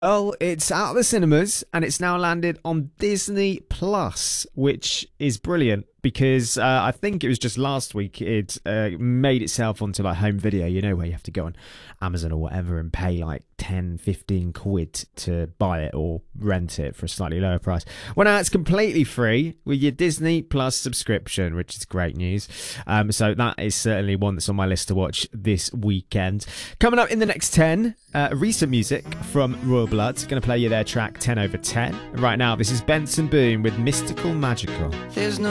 Oh, it's out of the cinemas and it's now landed on Disney Plus, which is brilliant because I think it was just last week it made itself onto like home video, where you have to go on Amazon or whatever and pay like 10, 15 quid to buy it or rent it for a slightly lower price. Well, now it's completely free with your Disney Plus subscription, which is great news. So that is certainly one that's on my list to watch this weekend. Coming up in the next 10, recent music from Royal Blood. Going to play you their track 10 over 10. Right now, this is Benson Boone with Mystical Magical. There's no